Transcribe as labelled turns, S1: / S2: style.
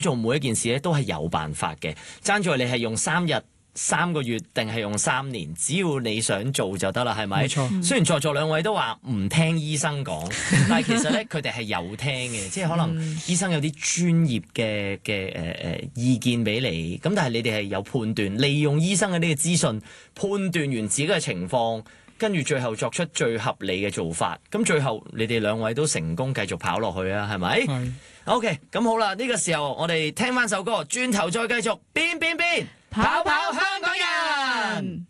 S1: 做每一件事咧都係有辦法嘅，爭在你係用3日、3個月定係用3年，只要你想做就得啦，係咪？
S2: 冇錯。
S1: 雖然在座兩位都話唔聽醫生講，但係其實咧佢哋係有聽嘅，即係可能醫生有啲專業嘅意見俾你，咁但係你哋係有判斷，利用醫生嘅呢個資訊判斷完自己嘅情況，跟住最後作出最合理嘅做法。咁最後你哋兩位都成功繼續跑落去啊，係咪？
S2: 係。
S1: OK， 咁好啦，呢個時候我哋聽翻首歌，轉頭再繼續，變，跑香港人。